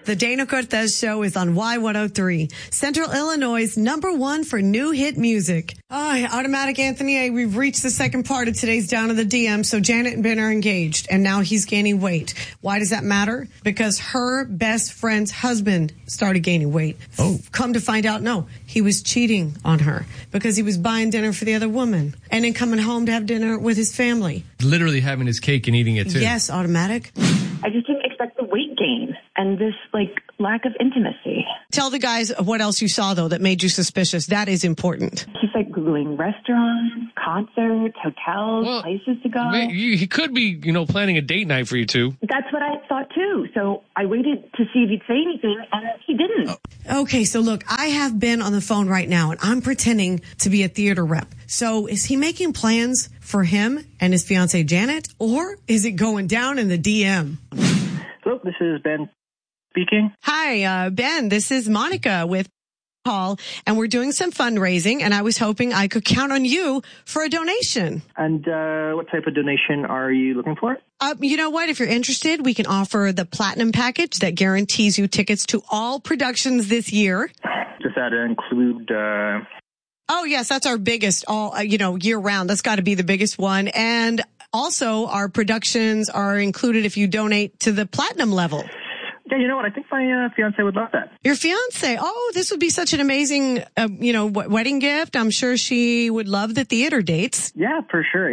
The Dana Cortez Show is on Y103, Central Illinois' #1 for new hit music. Automatic Anthony A. We've reached the second part of today's Down in the DM. So Janet and Ben are engaged, and now he's gaining weight. Why does that matter? Because her best friend's husband started gaining weight. Oh. Come to find out, no, he was cheating on her because he was buying dinner for the other woman and then coming home to have dinner with his family. Literally having his cake and eating it too. Yes, Automatic. I just didn't expect the weight gain and this, lack of intimacy. Tell the guys what else you saw, though, that made you suspicious. That is important. He's, Googling restaurants, concerts, hotels, places to go. He could be, planning a date night for you two. That's what I thought, too. So I waited to see if he'd say anything, and he didn't. Okay, so look, I have Ben on the phone right now, and I'm pretending to be a theater rep. So is he making plans for him and his fiancée, Janet, or is it going down in the DM? Hello, this is Ben speaking. Hi, Ben. This is Monica with Paul, and we're doing some fundraising, and I was hoping I could count on you for a donation. And what type of donation are you looking for? You know what? If you're interested, we can offer the Platinum package that guarantees you tickets to all productions this year. Does that include... Oh, yes, that's our biggest year round. That's got to be the biggest one. And also, our productions are included if you donate to the Platinum level. Yeah, you know what? I think my fiance would love that. Your fiance? Oh, this would be such an amazing, wedding gift. I'm sure she would love the theater dates. Yeah, for sure.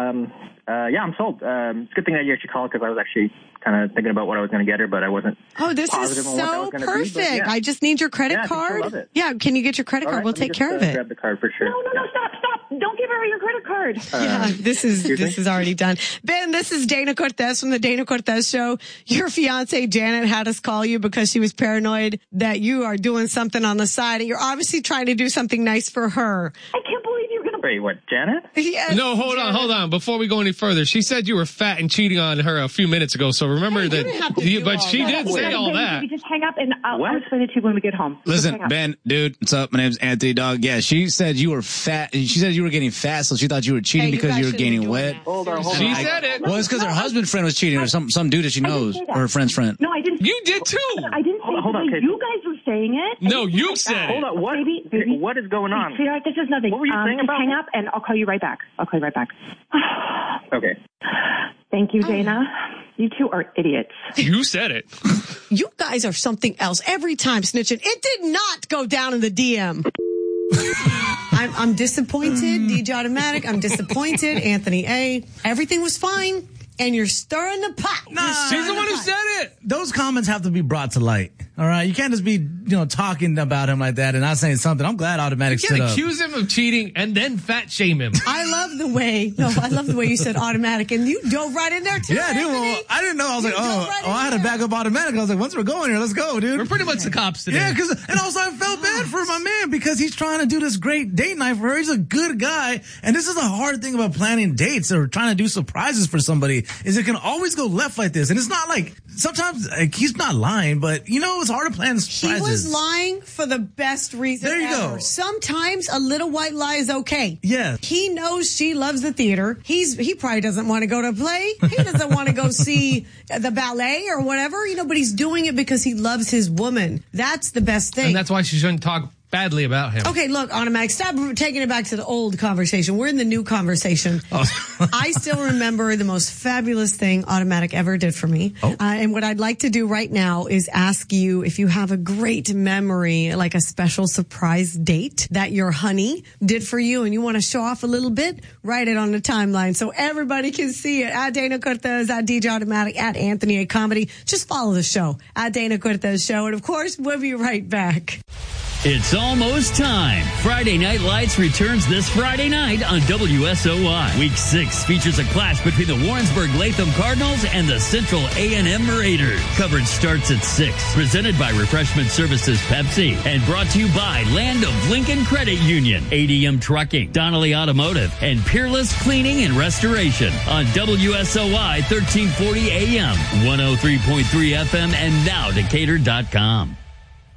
I'm sold. It's a good thing that you actually called because I was actually kind of thinking about what I was going to get her, but I wasn't. Oh, this is so perfect. Be, yeah. I just need your credit card. Love it. Yeah, can you get your credit card? Right, we'll take care of it. Grab the card for sure. No, stop. Don't give her your credit card. Yeah, this is already done. Ben, this is Dana Cortez from the Dana Cortez Show. Your fiance Janet had us call you because she was paranoid that you are doing something on the side, and you're obviously trying to do something nice for her. I can't believe you're going to... Wait, what, Janet? Yes, no, hold on. Before we go any further, she said you were fat and cheating on her a few minutes ago. So remember but she did say all that. Maybe just hang up and I'll explain it to you when we get home. Listen, Ben, dude, what's up? My name's Anthony, dog. Yeah, she said you were fat. She said you were getting fat, so she thought you were cheating because you were gaining weight. Hold on. She said it. Well, it's because her husband's friend was cheating, or some dude that she knows, or her friend's friend. No, I didn't. You did too. I didn't say hold on, you guys were saying it. No, you said it. Hold on, what? Baby, what is going on? Sweetheart, this is nothing. What were you saying about hang me? up and I'll call you right back. Okay. Thank you, Dana. You two are idiots. You said it. You guys are something else every time snitching. It did not go down in the DM. I'm disappointed, DJ Automatic. I'm disappointed, Anthony A. Everything was fine, and you're stirring the pot. She's the one who said it. Those comments have to be brought to light. All right, you can't just be, talking about him like that and not saying something. I'm glad Automatic You stood can't up. accuse him of cheating and then fat shame him. I love the way you said Automatic, and you dove right in there too. Yeah, dude. Well, I didn't know. I was I had to back up Automatic. I was like, once we're going here, let's go, dude. We're pretty much the cops today. Yeah, and also I felt bad for my man because he's trying to do this great date night for her. He's a good guy, and this is the hard thing about planning dates or trying to do surprises for somebody is it can always go left like this, and it's not like sometimes he's not lying, but it's hard to plan surprises. He was lying for the best reason There you ever. go. Sometimes a little white lie is okay. Yeah. He knows she loves the theater. He probably doesn't want to go to a play. He doesn't want to go see the ballet or whatever, but he's doing it because he loves his woman. That's the best thing. And that's why she shouldn't talk badly about him. Okay, look, Automatic, stop taking it back to the old conversation. We're in the new conversation. I still remember the most fabulous thing Automatic ever did for me. And what I'd like to do right now is ask you if you have a great memory, like a special surprise date that your honey did for you and you want to show off a little bit, write it on the timeline so everybody can see it. At Dana Cortez, at DJ Automatic, at Anthony A. Comedy. Just follow the show. At Dana Cortez Show. And of course, we'll be right back. It's almost time. Friday Night Lights returns this Friday night on WSOY. Week 6 features a clash between the Warrensburg-Latham Cardinals and the Central A&M Raiders. Coverage starts at 6. Presented by Refreshment Services Pepsi and brought to you by Land of Lincoln Credit Union, ADM Trucking, Donnelly Automotive, and Peerless Cleaning and Restoration on WSOY 1340 AM, 103.3 FM, and now Decatur.com.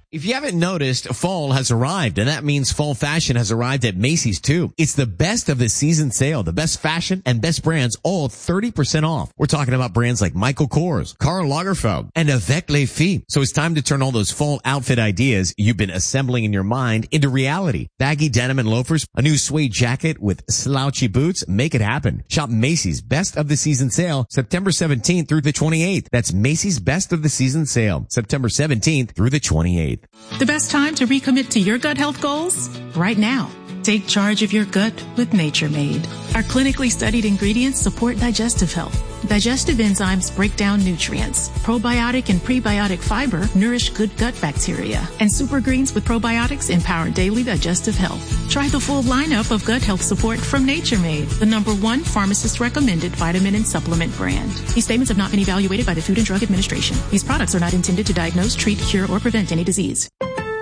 If you haven't noticed, fall has arrived, and that means fall fashion has arrived at Macy's too. It's the best of the season sale, the best fashion and best brands, all 30% off. We're talking about brands like Michael Kors, Karl Lagerfeld, and Avec les Filles. So it's time to turn all those fall outfit ideas you've been assembling in your mind into reality. Baggy denim and loafers, a new suede jacket with slouchy boots, make it happen. Shop Macy's best of the season sale, September 17th through the 28th. That's Macy's best of the season sale, September 17th through the 28th. The best time to recommit to your gut health goals? Right now. Take charge of your gut with Nature Made. Our clinically studied ingredients support digestive health. Digestive enzymes break down nutrients. Probiotic and prebiotic fiber nourish good gut bacteria. And super greens with probiotics empower daily digestive health. Try the full lineup of gut health support from Nature Made, the #1 pharmacist recommended vitamin and supplement brand. These statements have not been evaluated by the Food and Drug Administration. These products are not intended to diagnose, treat, cure, or prevent any disease.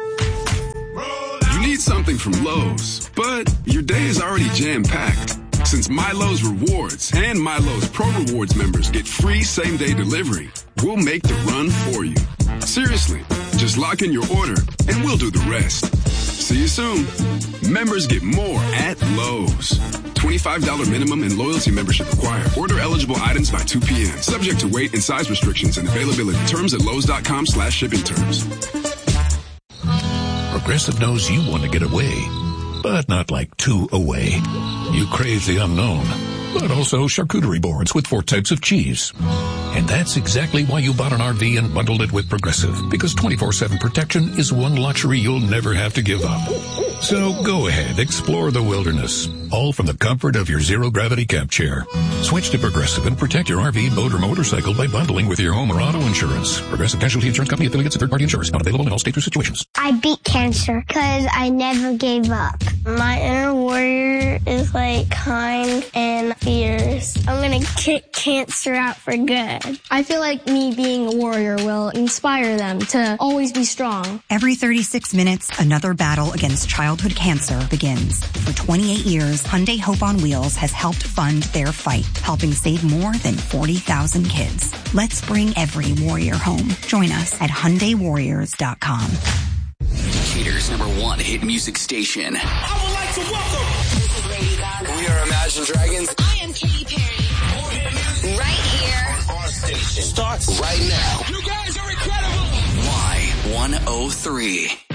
You need something from Lowe's, but your day is already jam-packed. Since MyLowe's Rewards and MyLowe's Pro Rewards members get free same-day delivery, we'll make the run for you. Seriously, just lock in your order and we'll do the rest. See you soon. Members get more at Lowe's. $25 minimum and loyalty membership required. Order eligible items by 2 p.m. Subject to weight and size restrictions and availability. Terms at Lowe's.com/shipping terms. Progressive knows you want to get away, but not like too away. You crave the unknown, but also charcuterie boards with 4 types of cheese. And that's exactly why you bought an RV and bundled it with Progressive, because 24/7 protection is one luxury you'll never have to give up. So go ahead, explore the wilderness, all from the comfort of your zero-gravity camp chair. Switch to Progressive and protect your RV, boat, or motorcycle by bundling with your home or auto insurance. Progressive Casualty Insurance Company, affiliates, and third-party insurers. Not available in all states or situations. I beat cancer because I never gave up. My inner warrior is like kind and fierce. I'm going to kick cancer out for good. I feel like me being a warrior will inspire them to always be strong. Every 36 minutes, another battle against childhood cancer begins. For 28 years, Hyundai Hope on Wheels has helped fund their fight, helping save more than 40,000 kids. Let's bring every warrior home. Join us at HyundaiWarriors.com. Decatur's #1 hit music station. I would like to welcome. This is Lady Gaga. We are Imagine Dragons. I am Katy Perry. Right here. Our station starts right now. You guys are incredible. Y103.